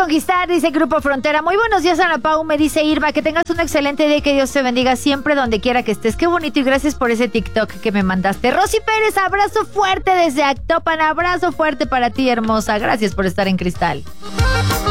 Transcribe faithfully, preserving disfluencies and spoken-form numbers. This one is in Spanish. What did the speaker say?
conquistar, dice Grupo Frontera. Muy buenos días, Ana Pau, me dice Irma. Que tengas un excelente día y que Dios te bendiga siempre donde quiera que estés. Qué bonito y gracias por ese TikTok que me mandaste. Rosy Pérez, abrazo fuerte desde Actopan. Abrazo fuerte para ti, hermosa. Gracias por estar en Cristal.